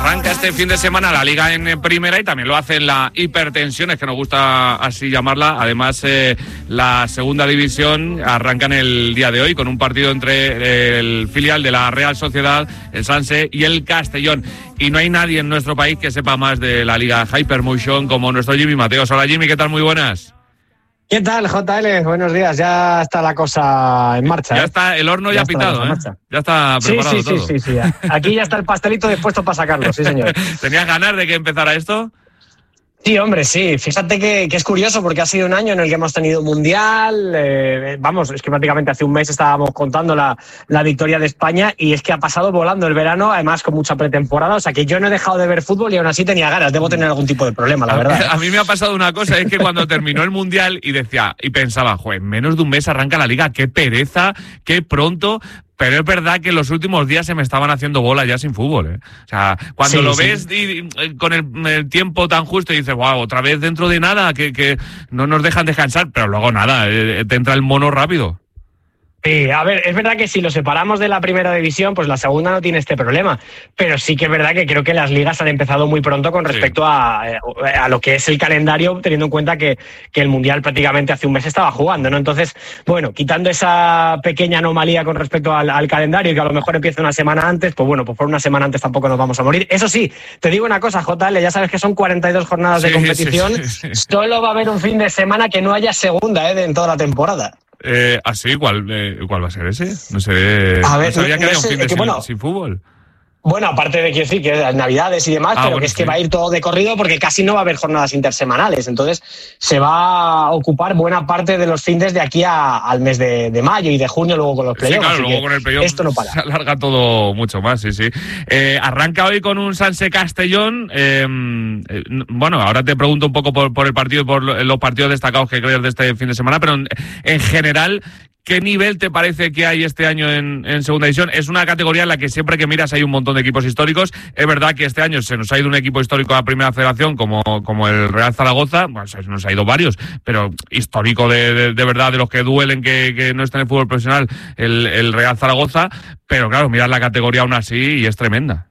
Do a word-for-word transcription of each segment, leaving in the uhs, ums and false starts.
Arranca este fin de semana la Liga en primera y también lo hace en la hipertensión, es que nos gusta así llamarla. Además, eh, la segunda división arranca en el día de hoy con un partido entre el filial de la Real Sociedad, el Sanse, y el Castellón. Y no hay nadie en nuestro país que sepa más de la Liga Hypermotion como nuestro Jimmy Mateos. Hola Jimmy, ¿qué tal? Muy buenas. ¿Qué tal, J L? Buenos días. Ya está la cosa en marcha. Ya ¿eh? está el horno ya, ya pitado, ¿eh? Ya está preparado sí, sí, todo. Sí, sí, sí. Aquí ya está el pastelito dispuesto para sacarlo, sí, señor. ¿Tenías ganas de que empezara esto? Sí, hombre, sí. Fíjate que, que es curioso porque ha sido un año en el que hemos tenido mundial. Eh, vamos, es que prácticamente hace un mes estábamos contando la, la victoria de España y es que ha pasado volando el verano, además con mucha pretemporada. O sea que yo no he dejado de ver fútbol y aún así tenía ganas. Debo tener algún tipo de problema, la verdad. A, a mí me ha pasado una cosa, es que cuando terminó el mundial y decía y pensaba, joder, en menos de un mes arranca la liga, qué pereza, qué pronto. Pero es verdad que en los últimos días se me estaban haciendo bola ya sin fútbol, ¿eh? O sea, cuando sí, lo sí. ves y, y, con el, el tiempo tan justo y dices, wow, otra vez dentro de nada, que, que no nos dejan descansar, pero luego nada, eh, te entra el mono rápido. Sí, a ver, es verdad que si lo separamos de la primera división, pues la segunda no tiene este problema, pero sí que es verdad que creo que las ligas han empezado muy pronto con respecto sí. a, a lo que es el calendario, teniendo en cuenta que, que el Mundial prácticamente hace un mes estaba jugando, ¿no? Entonces, bueno, quitando esa pequeña anomalía con respecto al, al calendario, que a lo mejor empieza una semana antes, pues bueno, pues por una semana antes tampoco nos vamos a morir. Eso sí, te digo una cosa, J L, ya sabes que son cuarenta y dos jornadas sí, de competición, sí, sí, sí. Solo va a haber un fin de semana que no haya segunda, ¿eh? En toda la temporada. Eh, ¿Así? ¿Cuál, eh, ¿Cuál va a ser ese? No sé. A ver, no sabía que no había un sé, fin de que, sin, bueno, sin fútbol. Bueno, aparte de que decir que las navidades y demás, ah, pero bueno, que es sí. que va a ir todo de corrido porque casi no va a haber jornadas intersemanales. Entonces se va a ocupar buena parte de los fines de aquí a, al mes de, de mayo y de junio, luego con los playoffs. Sí, claro, luego con el playoff esto no para. Se alarga todo mucho más, sí, sí. Eh, arranca hoy con un Sanse Castellón. Eh, eh, bueno, ahora te pregunto un poco por, por el partido, por los partidos destacados que crees de este fin de semana, pero en, en general, ¿qué nivel te parece que hay este año en, en segunda división? Es una categoría en la que siempre que miras hay un montón de equipos históricos. Es verdad que este año se nos ha ido un equipo histórico a la primera federación como, como el Real Zaragoza. Bueno, se nos ha ido varios, pero histórico de, de, de verdad, de los que duelen que, que no estén en el fútbol profesional, el, el Real Zaragoza. Pero claro, miras la categoría aún así y es tremenda.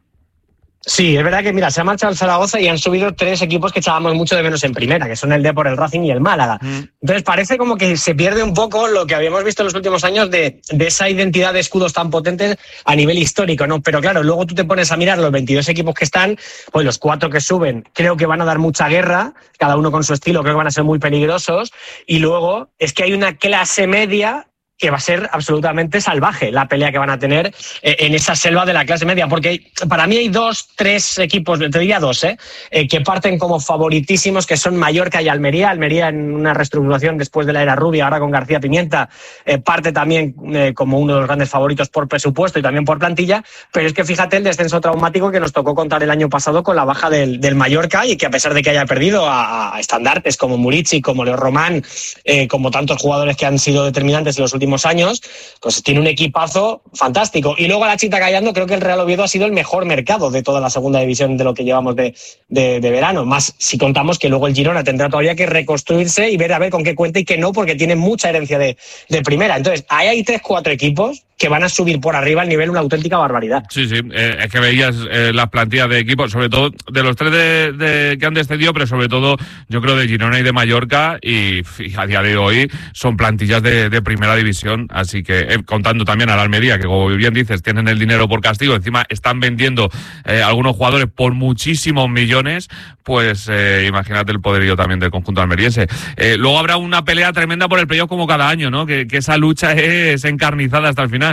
Sí, es verdad que, mira, se ha marchado el Zaragoza y han subido tres equipos que echábamos mucho de menos en primera, que son el Depor, el Racing y el Málaga. Mm. Entonces parece como que se pierde un poco lo que habíamos visto en los últimos años de, de esa identidad de escudos tan potentes a nivel histórico, ¿no? Pero claro, luego tú te pones a mirar los veintidós equipos que están, pues los cuatro que suben creo que van a dar mucha guerra, cada uno con su estilo, creo que van a ser muy peligrosos, y luego es que hay una clase media que va a ser absolutamente salvaje la pelea que van a tener eh, en esa selva de la clase media, porque para mí hay dos, tres equipos, te diría dos, eh, eh, que parten como favoritísimos, que son Mallorca y Almería. Almería en una reestructuración después de la era Rubia, ahora con García Pimienta, eh, parte también eh, como uno de los grandes favoritos por presupuesto y también por plantilla, pero es que fíjate el descenso traumático que nos tocó contar el año pasado con la baja del, del Mallorca, y que a pesar de que haya perdido a, a estandartes como Murici, como Leo Román, eh, como tantos jugadores que han sido determinantes en los últimos años, pues tiene un equipazo fantástico. Y luego a la chita callando, creo que el Real Oviedo ha sido el mejor mercado de toda la segunda división de lo que llevamos de, de, de verano, más si contamos que luego el Girona tendrá todavía que reconstruirse y ver a ver con qué cuenta y qué no, porque tiene mucha herencia de, de primera. Entonces ahí hay tres, cuatro equipos que van a subir por arriba al nivel una auténtica barbaridad. Sí, sí, eh, es que veías eh, las plantillas de equipos, sobre todo de los tres de, de, que han descendido, pero sobre todo yo creo de Girona y de Mallorca, y, y a día de hoy son plantillas de, de primera división, así que eh, contando también a la Almería, que como bien dices, tienen el dinero por castigo, encima están vendiendo eh, algunos jugadores por muchísimos millones, pues eh, imagínate el poderío también del conjunto almeriense. Eh, luego habrá una pelea tremenda por el playoff como cada año, ¿no? Que, que esa lucha es encarnizada hasta el final.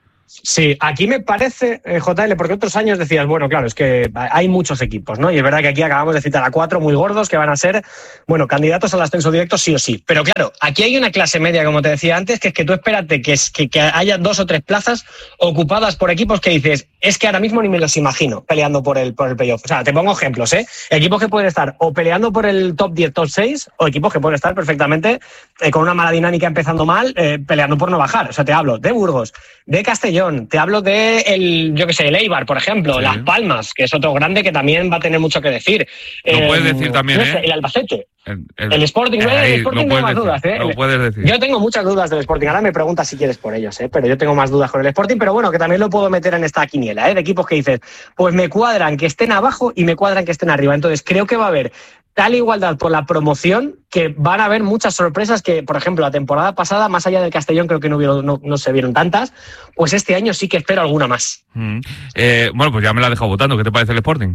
Sí, aquí me parece, eh, J L, porque otros años decías, bueno, claro, es que hay muchos equipos, ¿no? Y es verdad que aquí acabamos de citar a cuatro muy gordos que van a ser, bueno, candidatos al ascenso directo sí o sí. Pero claro, aquí hay una clase media, como te decía antes, que es que tú espérate que, es, que, que haya dos o tres plazas ocupadas por equipos que dices, es que ahora mismo ni me los imagino peleando por el, por el playoff. O sea, te pongo ejemplos, ¿eh? Equipos que pueden estar o peleando por el top diez, top seis, o equipos que pueden estar perfectamente eh, con una mala dinámica empezando mal, eh, peleando por no bajar. O sea, te hablo de Burgos, de Castellón, te hablo de el, yo que sé, el Eibar, por ejemplo, sí. Las Palmas, que es otro grande que también va a tener mucho que decir. Lo eh, puedes decir también, no ¿eh? sé, el Albacete. El, el, el Sporting, el, el Sporting tengo más decir, dudas, ¿eh? Lo puedes decir. Yo tengo muchas dudas del Sporting. Ahora me preguntas si quieres por ellos, ¿eh? Pero yo tengo más dudas con el Sporting, pero bueno, que también lo puedo meter en esta quiniela. quiniela, ¿eh? De equipos que dices, pues me cuadran que estén abajo y me cuadran que estén arriba. Entonces creo que va a haber tal igualdad por la promoción que van a haber muchas sorpresas que, por ejemplo, la temporada pasada, más allá del Castellón, creo que no, vieron, no, no se vieron tantas, pues este año sí que espero alguna más. Mm. Eh, bueno, pues ya me la he dejado votando. ¿Qué te parece el Sporting?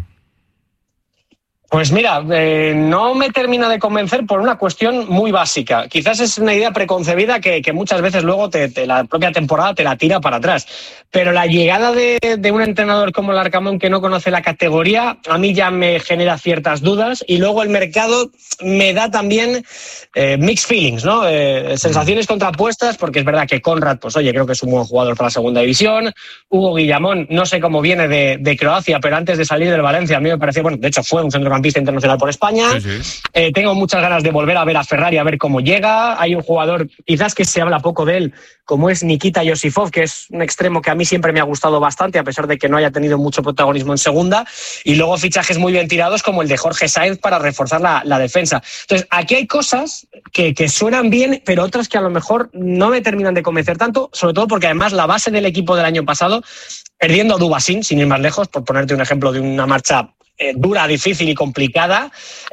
Pues mira, eh, no me termina de convencer por una cuestión muy básica. Quizás es una idea preconcebida que, que muchas veces luego te, te, la propia temporada te la tira para atrás. Pero la llegada de, de un entrenador como el Arcamón que no conoce la categoría, a mí ya me genera ciertas dudas. Y luego el mercado me da también eh, mixed feelings, ¿no? Eh, sensaciones contrapuestas, porque es verdad que Konrad, pues oye, creo que es un buen jugador para la segunda división. Hugo Guillamón, no sé cómo viene de, de Croacia, pero antes de salir del Valencia a mí me parecía, bueno, de hecho fue un centrocampista internacional por España. Sí, sí. Eh, tengo muchas ganas de volver a ver a Ferrari, a ver cómo llega. Hay un jugador, quizás que se habla poco de él, como es Nikita Yosifov, que es un extremo que a mí siempre me ha gustado bastante, a pesar de que no haya tenido mucho protagonismo en segunda. Y luego fichajes muy bien tirados, como el de Jorge Sáenz para reforzar la, la defensa. Entonces, aquí hay cosas que, que suenan bien, pero otras que a lo mejor no me terminan de convencer tanto, sobre todo porque además la base del equipo del año pasado, perdiendo a Dubasín, sin ir más lejos, por ponerte un ejemplo de una marcha Eh, dura, difícil y complicada,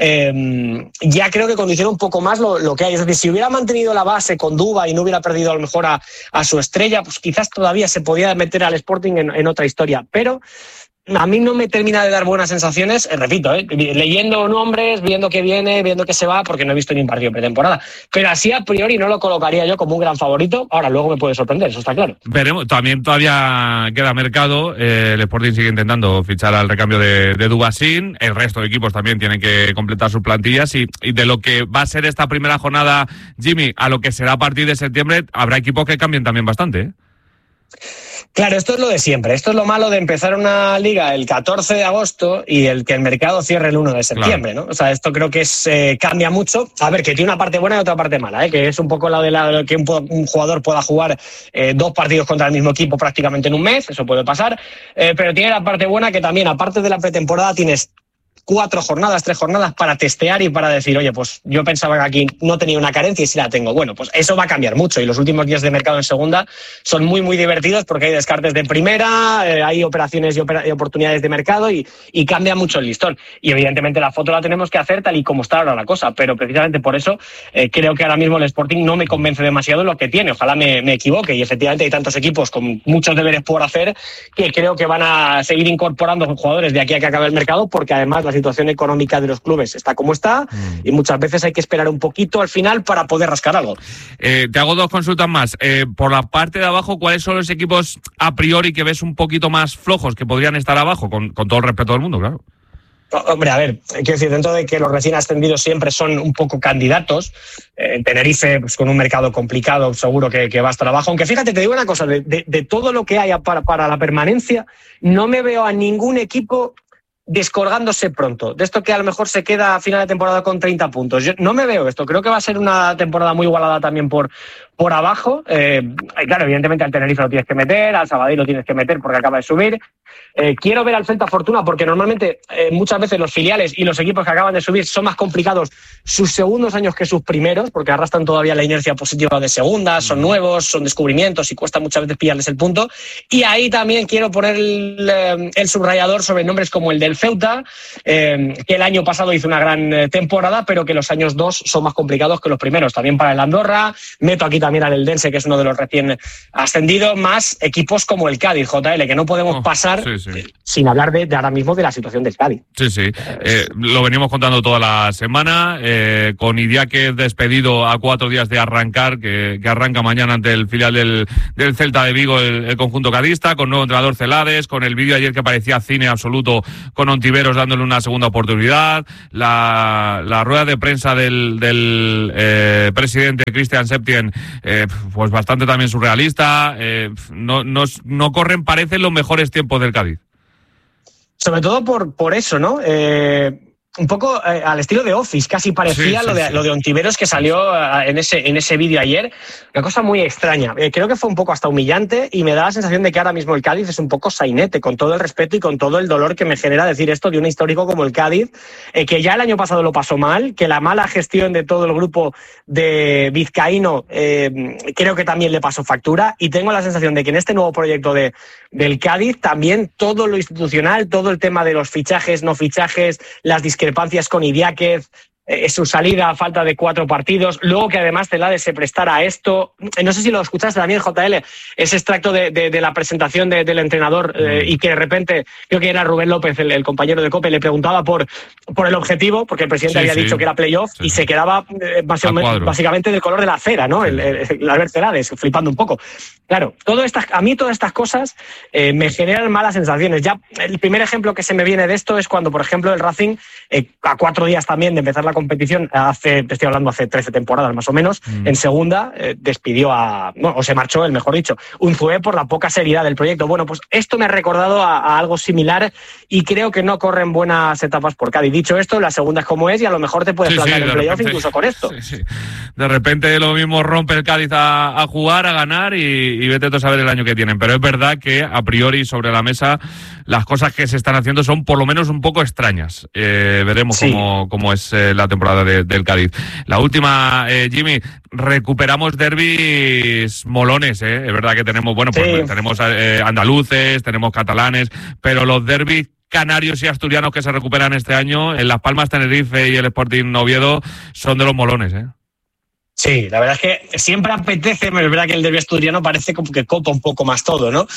eh, ya creo que condiciona un poco más lo, lo que hay. Es decir, si hubiera mantenido la base con Duba y no hubiera perdido a lo mejor a, a su estrella, pues quizás todavía se podía meter al Sporting en, en otra historia, pero a mí no me termina de dar buenas sensaciones, eh, repito, eh, leyendo nombres, viendo que viene, viendo que se va, porque no he visto ni un partido pretemporada. Pero así a priori no lo colocaría yo como un gran favorito. Ahora, luego me puede sorprender, eso está claro. Veremos, también todavía queda mercado. Eh, el Sporting sigue intentando fichar al recambio de, de Dubasín. El resto de equipos también tienen que completar sus plantillas. Y, y de lo que va a ser esta primera jornada, Jimmy, a lo que será a partir de septiembre, habrá equipos que cambien también bastante, ¿eh? Claro, esto es lo de siempre. Esto es lo malo de empezar una liga el catorce de agosto y el que el mercado cierre el uno de septiembre, claro, ¿no? O sea, esto creo que es, eh, cambia mucho. A ver, que tiene una parte buena y otra parte mala, ¿eh? Que es un poco la de la, que un, un jugador pueda jugar eh, dos partidos contra el mismo equipo prácticamente en un mes, eso puede pasar. Eh, pero tiene la parte buena que también, aparte de la pretemporada, tienes cuatro jornadas, tres jornadas para testear y para decir, oye, pues yo pensaba que aquí no tenía una carencia y sí la tengo. Bueno, pues eso va a cambiar mucho y los últimos días de mercado en segunda son muy, muy divertidos porque hay descartes de primera, eh, hay operaciones y, opera- y oportunidades de mercado y, y cambia mucho el listón. Y evidentemente la foto la tenemos que hacer tal y como está ahora la cosa, pero precisamente por eso eh, creo que ahora mismo el Sporting no me convence demasiado en lo que tiene. Ojalá me, me equivoque y efectivamente hay tantos equipos con muchos deberes por hacer que creo que van a seguir incorporando jugadores de aquí a que acabe el mercado, porque además la situación económica de los clubes está como está mm. y muchas veces hay que esperar un poquito al final para poder rascar algo. Eh, te hago dos consultas más. Eh, por la parte de abajo, ¿cuáles son los equipos a priori que ves un poquito más flojos que podrían estar abajo? Con, con todo el respeto del mundo, claro. Hombre, a ver, quiero decir, dentro de que los recién ascendidos siempre son un poco candidatos, eh, Tenerife, pues con un mercado complicado, seguro que, que va a estar abajo. Aunque fíjate, te digo una cosa, de, de, de todo lo que haya para, para la permanencia, no me veo a ningún equipo descolgándose pronto. De esto que a lo mejor se queda a final de temporada con treinta puntos. Yo no me veo esto. Creo que va a ser una temporada muy igualada también por, por abajo. Eh, y claro, evidentemente al Tenerife lo tienes que meter, al Sabadell lo tienes que meter porque acaba de subir. Eh, quiero ver al Celta Fortuna porque normalmente eh, muchas veces los filiales y los equipos que acaban de subir son más complicados sus segundos años que sus primeros, porque arrastran todavía la inercia positiva de segunda, son nuevos, son descubrimientos y cuesta muchas veces pillarles el punto. Y ahí también quiero poner el, el subrayador sobre nombres como el del Ceuta, eh, que el año pasado hizo una gran temporada, pero que los años dos son más complicados que los primeros. También para el Andorra, meto aquí también al Eldense, que es uno de los recién ascendidos, más equipos como el Cádiz, J L, que no podemos oh, pasar sí, sí. sin hablar de, de ahora mismo de la situación del Cádiz. Sí, sí. Eh, lo venimos contando toda la semana, eh, con Idiáquez despedido a cuatro días de arrancar, que, que arranca mañana ante el filial del, del Celta de Vigo, el, el conjunto cadista, con nuevo entrenador Celades, con el vídeo ayer que parecía cine absoluto con Ontiveros dándole una segunda oportunidad, la, la rueda de prensa del, del eh, presidente Christian Septien, eh, pues bastante también surrealista, eh, no, no, no corren, parecen los mejores tiempos del Cádiz. Sobre todo por, por eso, ¿no? Eh, un poco eh, al estilo de Office, casi parecía sí, sí, lo, de, sí. lo de Ontiveros que salió uh, en ese, en ese vídeo ayer. Una cosa muy extraña. Eh, creo que fue un poco hasta humillante y me da la sensación de que ahora mismo el Cádiz es un poco sainete, con todo el respeto y con todo el dolor que me genera decir esto de un histórico como el Cádiz, eh, que ya el año pasado lo pasó mal, que la mala gestión de todo el grupo de vizcaíno eh, creo que también le pasó factura, y tengo la sensación de que en este nuevo proyecto de, del Cádiz también todo lo institucional, todo el tema de los fichajes, no fichajes, las discrepancias con Idiáquez, eh, su salida a falta de cuatro partidos, luego que además Celades se prestara a esto. No sé si lo escuchaste también, J L, ese extracto de, de, de la presentación de, del entrenador eh, y que de repente, creo que era Rubén López, el, el compañero de COPE, le preguntaba por, por el objetivo, porque el presidente sí, había sí. dicho que era playoff sí. y se quedaba eh, básicamente, básicamente del color de la cera, ¿no? Sí. El, el, el Albert Celades, flipando un poco. Claro, todo estas, a mí todas estas cosas eh, me generan malas sensaciones. Ya el primer ejemplo que se me viene de esto es cuando, por ejemplo, el Racing, eh, a cuatro días también de empezar la competición, hace, te estoy hablando hace trece temporadas más o menos, mm. en segunda eh, despidió a, bueno, o se marchó, el mejor dicho, Unzué por la poca seriedad del proyecto. Bueno, pues esto me ha recordado a, a algo similar y creo que no corren buenas etapas por Cádiz. Dicho esto, la segunda es como es y a lo mejor te puedes sí, plantar sí, en playoff incluso con esto. Sí, sí. De repente lo mismo rompe el Cádiz a, a jugar, a ganar y, y vete tú a saber el año que tienen. Pero es verdad que a priori sobre la mesa las cosas que se están haciendo son por lo menos un poco extrañas. Eh, veremos sí. cómo, cómo es eh, la temporada de, del Cádiz. La última, eh, Jimmy, recuperamos derbis molones, ¿eh? Es verdad que tenemos, bueno, pues sí. tenemos eh, andaluces, tenemos catalanes, pero los derbis canarios y asturianos que se recuperan este año en Las Palmas, Tenerife y el Sporting Oviedo son de los molones, ¿eh? Sí, la verdad es que siempre apetece, es verdad que el derbi asturiano parece como que copa un poco más todo, ¿no?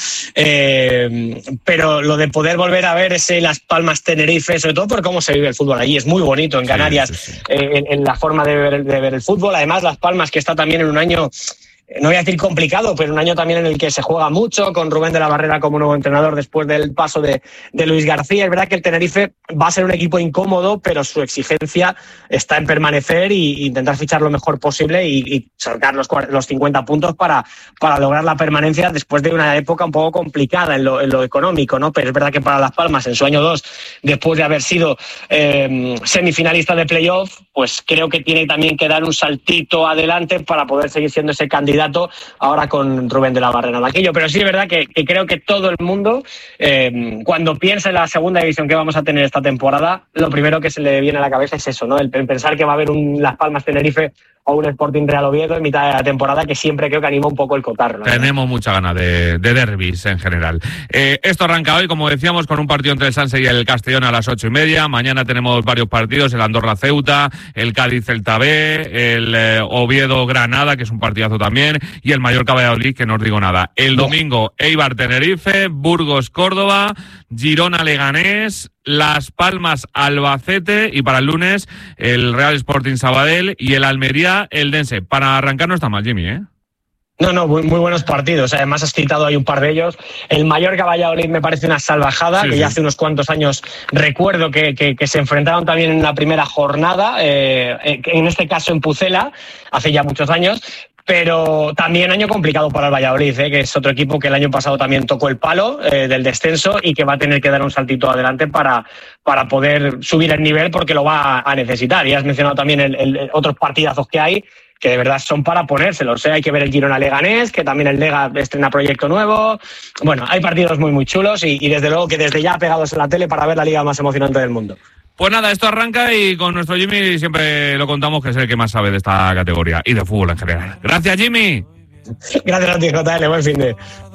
Eh, pero lo de poder volver a ver ese Las Palmas Tenerife, sobre todo por cómo se vive el fútbol allí, es muy bonito en Canarias, sí, sí, sí. Eh, en, en la forma de ver, de ver el fútbol. Además, Las Palmas, que está también en un año, no voy a decir complicado, pero un año también en el que se juega mucho, con Rubén de la Barrera como nuevo entrenador después del paso de, de Luis García. Es verdad que el Tenerife va a ser un equipo incómodo, pero su exigencia está en permanecer e intentar fichar lo mejor posible y, y sacar los, los cincuenta puntos para, para lograr la permanencia después de una época un poco complicada en lo, en lo económico, ¿no? Pero es verdad que para Las Palmas, en su año dos, después de haber sido eh, semifinalista de playoff, pues creo que tiene también que dar un saltito adelante para poder seguir siendo ese candidato ahora con Rubén de la Barrera en aquello. Pero sí es verdad que, que creo que todo el mundo, eh, cuando piensa en la segunda división que vamos a tener esta temporada, lo primero que se le viene a la cabeza es eso, ¿no? El pensar que va a haber un Las Palmas Tenerife o un Sporting Real Oviedo en mitad de la temporada, que siempre creo que anima un poco el cotarro, ¿no? Tenemos mucha ganas de, de derbis en general. Eh, esto arranca hoy, como decíamos, con un partido entre el Sanse y el Castellón a las ocho y media. Mañana tenemos varios partidos, el Andorra Ceuta, el Cádiz Celta B, el eh, Oviedo Granada, que es un partidazo también, y el Mallorca Valladolid, que no os digo nada. El domingo, Eibar Tenerife, Burgos Córdoba, Girona Leganés, Las Palmas Albacete, y para el lunes el Real Sporting Sabadell y el Almería Eldense. Para arrancar no está mal, Jimmy, ¿eh? No, no, muy, muy buenos partidos. Además has citado ahí un par de ellos. El Mallorca Valladolid me parece una salvajada, sí, que sí. ya hace unos cuantos años recuerdo que, que, que se enfrentaron también en la primera jornada, eh, en este caso en Pucela, hace ya muchos años. Pero también año complicado para el Valladolid, ¿eh? Que es otro equipo que el año pasado también tocó el palo eh, del descenso y que va a tener que dar un saltito adelante para, para poder subir el nivel, porque lo va a necesitar. Y has mencionado también el, el, otros partidazos que hay, que de verdad son para ponérselos, ¿eh? Hay que ver el Girona Leganés, que también el Lega estrena proyecto nuevo. Bueno, hay partidos muy, muy chulos y, y desde luego que desde ya pegados en la tele para ver la liga más emocionante del mundo. Pues nada, esto arranca y con nuestro Jimmy siempre lo contamos, que es el que más sabe de esta categoría y de fútbol en general. Gracias, Jimmy. Gracias a ti, J L. Buen fin de...